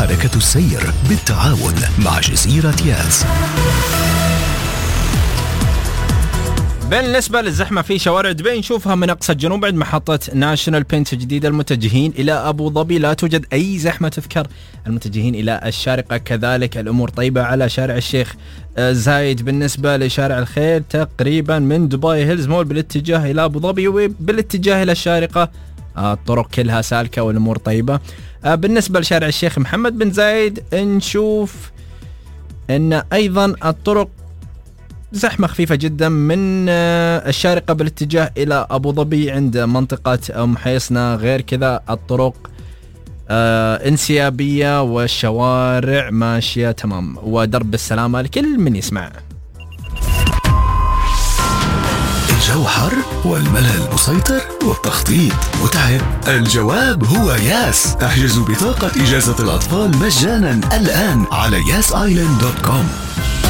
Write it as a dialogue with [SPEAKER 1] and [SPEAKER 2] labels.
[SPEAKER 1] حركة السير بالتعاون مع جزيرة ياس.
[SPEAKER 2] بالنسبة للزحمة في شوارع دبي نشوفها من أقصى الجنوب عند محطة ناشونال بنت الجديدة المتجهين إلى أبو ظبي لا توجد أي زحمة تذكر. المتجهين إلى الشارقة كذلك الأمور طيبة على شارع الشيخ زايد. بالنسبة لشارع الخيل تقريبا من دبي هيلز مول بالاتجاه إلى أبو ظبي وبالاتجاه إلى الشارقة الطرق كلها سالكة والأمور طيبة. بالنسبة لشارع الشيخ محمد بن زايد نشوف أن أيضا الطرق زحمة خفيفة جدا من الشارقة بالاتجاه إلى أبو ظبي عند منطقة أم حيصنة. غير كذا الطرق انسيابية والشوارع ماشية تمام ودرب السلامة لكل من يسمع.
[SPEAKER 1] الجو حر والملل مسيطر والتخطيط متعب. الجواب هو ياس. احجزوا بطاقة إجازة الأطفال مجانا الآن على yasisland.com.